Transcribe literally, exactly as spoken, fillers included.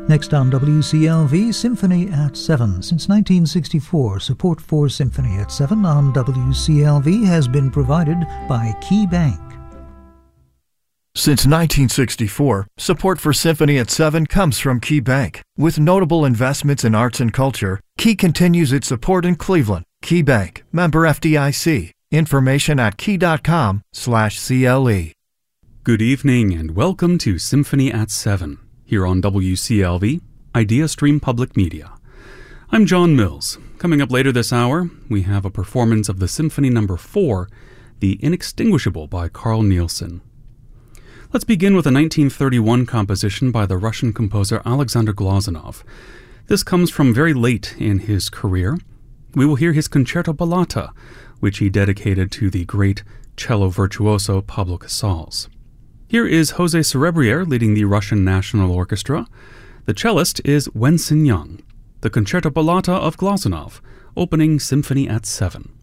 Next on W C L V, Symphony at seven. Since nineteen sixty-four, support for Symphony at seven on W C L V has been provided by Key Bank. Since nineteen sixty-four, support for Symphony at seven comes from Key Bank. With notable investments in arts and culture, Key continues its support in Cleveland. Key Bank, member F D I C. Information at key.com slash CLE. Good evening and welcome to Symphony at seven, here on W C L V, IdeaStream Public Media. I'm John Mills. Coming up later this hour, we have a performance of the Symphony Number four, The Inextinguishable by Carl Nielsen. Let's begin with a nineteen thirty-one composition by the Russian composer Alexander Glazunov. This comes from very late in his career. We will hear his Concerto Ballata, which he dedicated to the great cello virtuoso Pablo Casals. Here is Jose Cerebrier leading the Russian National Orchestra. The cellist is Wensin Young. The Concerto Ballata of Glazunov, opening Symphony at seven.